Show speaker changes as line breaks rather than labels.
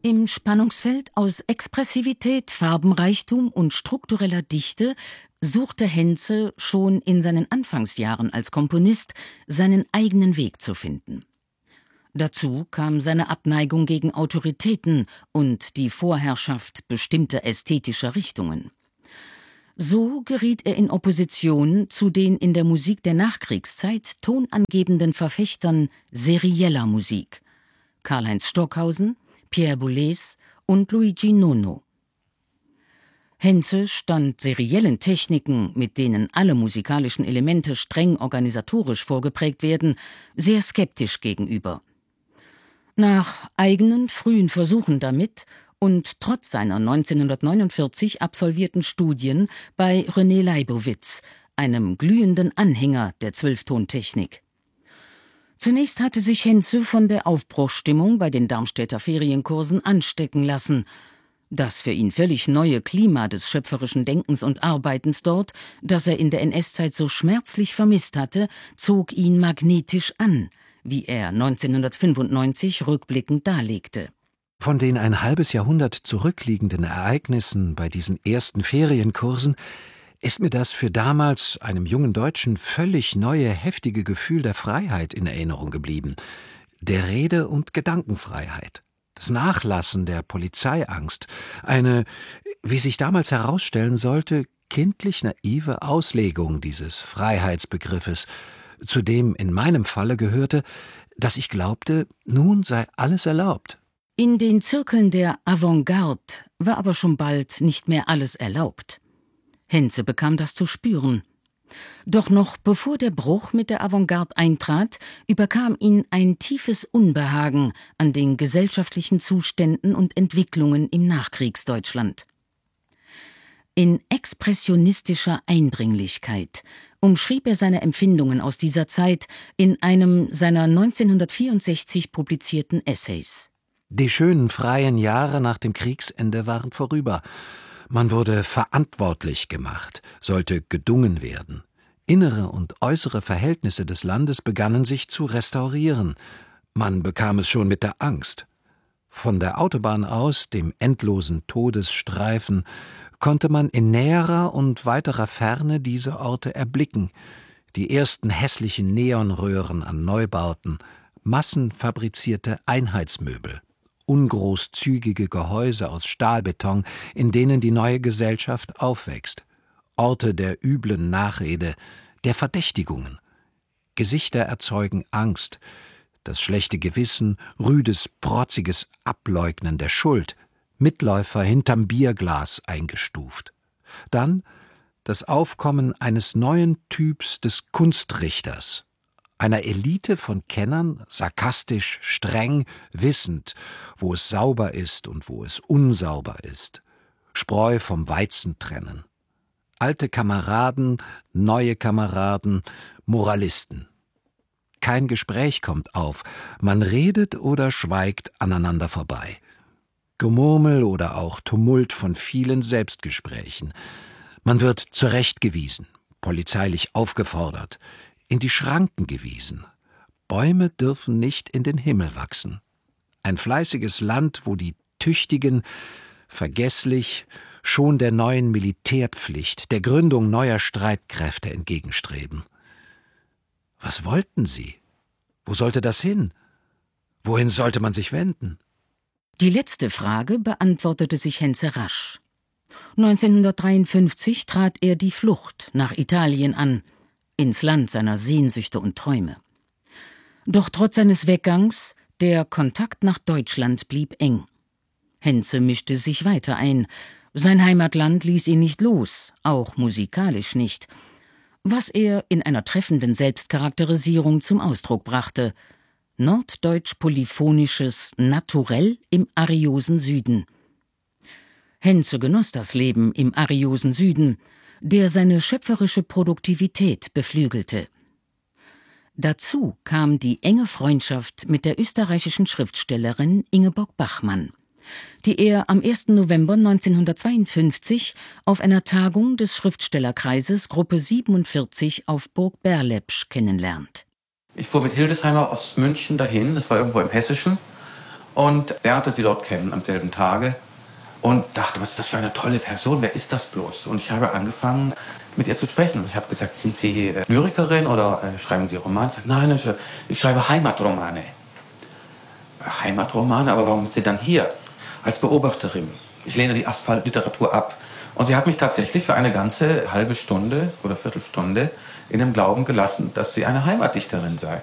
Im Spannungsfeld aus Expressivität, Farbenreichtum und struktureller Dichte suchte Henze schon in seinen Anfangsjahren als Komponist seinen eigenen Weg zu finden. Dazu kam seine Abneigung gegen Autoritäten und die Vorherrschaft bestimmter ästhetischer Richtungen. So geriet er in Opposition zu den in der Musik der Nachkriegszeit tonangebenden Verfechtern serieller Musik: Karlheinz Stockhausen, Pierre Boulez und Luigi Nono. Henze stand seriellen Techniken, mit denen alle musikalischen Elemente streng organisatorisch vorgeprägt werden, sehr skeptisch gegenüber. Nach eigenen frühen Versuchen damit und trotz seiner 1949 absolvierten Studien bei René Leibowitz, einem glühenden Anhänger der Zwölftontechnik. Zunächst hatte sich Henze von der Aufbruchsstimmung bei den Darmstädter Ferienkursen anstecken lassen. Das für ihn völlig neue Klima des schöpferischen Denkens und Arbeitens dort, das er in der NS-Zeit so schmerzlich vermisst hatte, zog ihn magnetisch an, wie er 1995 rückblickend darlegte.
Von den ein halbes Jahrhundert zurückliegenden Ereignissen bei diesen ersten Ferienkursen ist mir das für damals, einem jungen Deutschen, völlig neue, heftige Gefühl der Freiheit in Erinnerung geblieben. Der Rede- und Gedankenfreiheit. Das Nachlassen der Polizeiangst. Eine, wie sich damals herausstellen sollte, kindlich naive Auslegung dieses Freiheitsbegriffes, zu dem in meinem Falle gehörte, dass ich glaubte, nun sei alles erlaubt.
In den Zirkeln der Avantgarde war aber schon bald nicht mehr alles erlaubt. Henze bekam das zu spüren. Doch noch bevor der Bruch mit der Avantgarde eintrat, überkam ihn ein tiefes Unbehagen an den gesellschaftlichen Zuständen und Entwicklungen im Nachkriegsdeutschland. In expressionistischer Eindringlichkeit umschrieb er seine Empfindungen aus dieser Zeit in einem seiner 1964 publizierten Essays.
Die schönen freien Jahre nach dem Kriegsende waren vorüber. Man wurde verantwortlich gemacht, sollte gedungen werden. Innere und äußere Verhältnisse des Landes begannen sich zu restaurieren. Man bekam es schon mit der Angst. Von der Autobahn aus, dem endlosen Todesstreifen, konnte man in näherer und weiterer Ferne diese Orte erblicken. Die ersten hässlichen Neonröhren an Neubauten, massenfabrizierte Einheitsmöbel, ungroßzügige Gehäuse aus Stahlbeton, in denen die neue Gesellschaft aufwächst. Orte der üblen Nachrede, der Verdächtigungen. Gesichter erzeugen Angst, das schlechte Gewissen, rüdes, protziges Ableugnen der Schuld, Mitläufer hinterm Bierglas eingestuft. Dann das Aufkommen eines neuen Typs des Kunstrichters, einer Elite von Kennern, sarkastisch, streng, wissend, wo es sauber ist und wo es unsauber ist, Spreu vom Weizen trennen. Alte Kameraden, neue Kameraden, Moralisten. Kein Gespräch kommt auf, man redet oder schweigt aneinander vorbei. Gemurmel oder auch Tumult von vielen Selbstgesprächen. Man wird zurechtgewiesen, polizeilich aufgefordert, in die Schranken gewiesen. Bäume dürfen nicht in den Himmel wachsen. Ein fleißiges Land, wo die Tüchtigen, vergesslich, schon der neuen Militärpflicht, der Gründung neuer Streitkräfte entgegenstreben. Was wollten sie? Wo sollte das hin? Wohin sollte man sich wenden?
Die letzte Frage beantwortete sich Henze rasch. 1953 trat er die Flucht nach Italien an, ins Land seiner Sehnsüchte und Träume. Doch trotz seines Weggangs, der Kontakt nach Deutschland blieb eng. Henze mischte sich weiter ein. Sein Heimatland ließ ihn nicht los, auch musikalisch nicht, was er in einer treffenden Selbstcharakterisierung zum Ausdruck brachte: norddeutsch-polyphonisches Naturell im ariosen Süden. Henze genoss das Leben im ariosen Süden, der seine schöpferische Produktivität beflügelte. Dazu kam die enge Freundschaft mit der österreichischen Schriftstellerin Ingeborg Bachmann, die er am 1. November 1952 auf einer Tagung des Schriftstellerkreises Gruppe 47 auf Burg Berlepsch kennenlernt.
Ich fuhr mit Hildesheimer aus München dahin, das war irgendwo im Hessischen. und lernte sie dort kennen am selben Tage und dachte, was ist das für eine tolle Person, wer ist das bloß? Und ich habe angefangen, mit ihr zu sprechen. Ich habe gesagt, sind Sie Lyrikerin oder schreiben Sie Romane? Sie sagt, nein, ich schreibe Heimatromane. Heimatromane, aber warum sind Sie dann hier? Als Beobachterin. Ich lehne die Asphaltliteratur ab. Und sie hat mich tatsächlich für eine ganze halbe Stunde oder Viertelstunde in dem Glauben gelassen, dass sie eine Heimatdichterin sei.